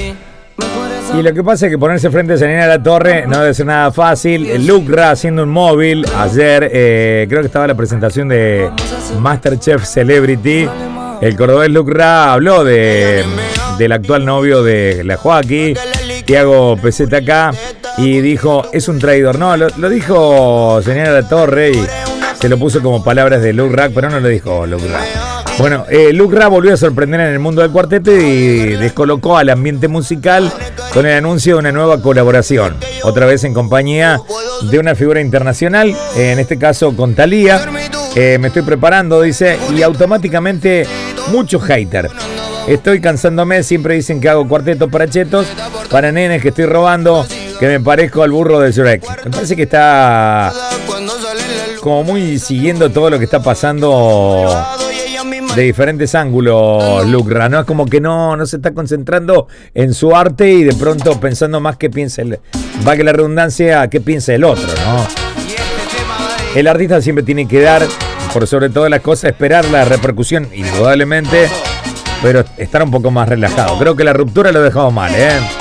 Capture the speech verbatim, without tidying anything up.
Y lo que pasa es que ponerse frente a Janina Latorre no debe ser nada fácil. Lucra haciendo un móvil. Ayer eh, creo que estaba la presentación de Masterchef Celebrity. El cordobés Lucra habló de, del actual novio de la Joaquí, Tiago P Z K, y dijo, es un traidor. No, lo, lo dijo Janina Latorre y se lo puso como palabras de Lucra, pero no lo dijo Lucra. Bueno, eh, Lucra volvió a sorprender en el mundo del cuarteto y descolocó al ambiente musical con el anuncio de una nueva colaboración, otra vez en compañía de una figura internacional, en este caso con Thalía. Eh, me estoy preparando, dice, y automáticamente muchos haters. Estoy cansándome, siempre dicen que hago cuartetos para chetos, para nenes que estoy robando, que me parezco al burro de Shrek. Me parece que está como muy siguiendo todo lo que está pasando de diferentes ángulos, Lucra, ¿no? Es como que no, no se está concentrando en su arte y de pronto pensando más qué piensa el, va que la redundancia, qué piensa el otro, ¿no? El artista siempre tiene que dar, por sobre todas las cosas, esperar la repercusión, indudablemente, pero estar un poco más relajado. Creo que la ruptura lo ha dejado mal, ¿eh?